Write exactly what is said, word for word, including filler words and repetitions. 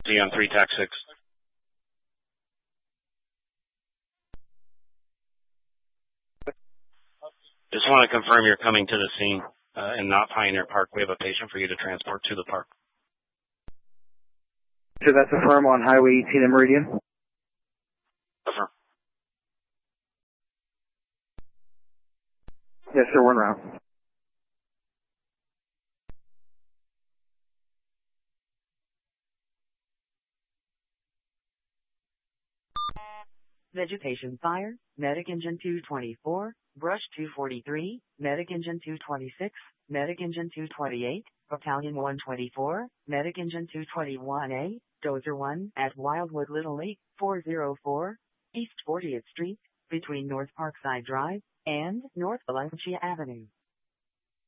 casualty on three tac six. Just want to confirm you're coming to the scene uh, and not Pioneer Park. We have a patient for you to transport to the park. So that's affirm on Highway eighteen and Meridian? Affirm. Yes, sir, one round. Vegetation fire, medic engine two twenty-four, brush two forty-three, medic engine two twenty-six, medic engine two twenty-eight, battalion one twenty-four, medic engine two twenty-one A, dozer one at Wildwood Little Lake, four oh four, East fortieth Street, between North Parkside Drive and North Valencia Avenue.